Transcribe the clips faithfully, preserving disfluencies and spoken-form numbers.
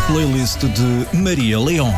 playlist de Maria Leão.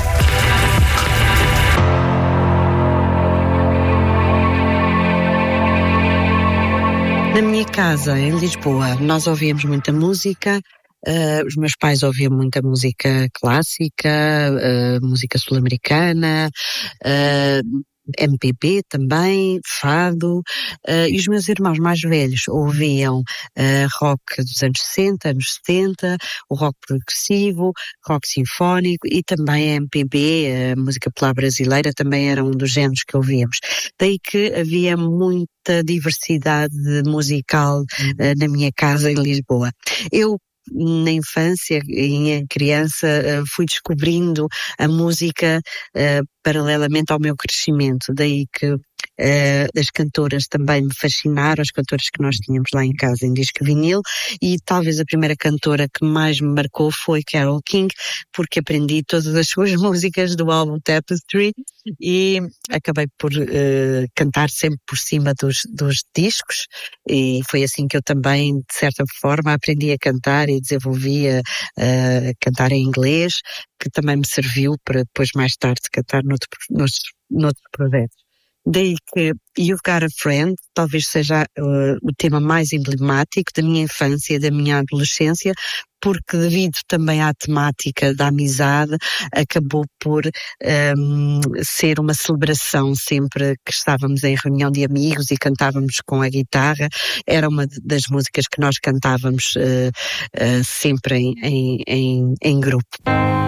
Na minha casa, em Lisboa, nós ouvíamos muita música. Uh, os meus pais ouviam muita música clássica, uh, música sul-americana, uh, M P B também, fado, uh, e os meus irmãos mais velhos ouviam uh, rock dos anos sessenta, anos setenta, o rock progressivo, rock sinfónico e também M P B, a música popular brasileira também era um dos géneros que ouvíamos. Daí que havia muita diversidade musical uh, na minha casa em Lisboa. Eu na infância, em criança, fui descobrindo a música uh, paralelamente ao meu crescimento, daí que Uh, as cantoras também me fascinaram, as cantoras que nós tínhamos lá em casa em disco vinil, e talvez a primeira cantora que mais me marcou foi Carole King, porque aprendi todas as suas músicas do álbum Tapestry e acabei por uh, cantar sempre por cima dos, dos discos, e foi assim que eu também, de certa forma, aprendi a cantar e desenvolvi a, a cantar em inglês, que também me serviu para depois mais tarde cantar noutro, noutros, noutros projetos. Daí que You've Got a Friend talvez seja uh, o tema mais emblemático da minha infância e da minha adolescência, porque devido também à temática da amizade, acabou por um, ser uma celebração sempre que estávamos em reunião de amigos e cantávamos com a guitarra. Era uma das músicas que nós cantávamos uh, uh, sempre em, em, em, em grupo.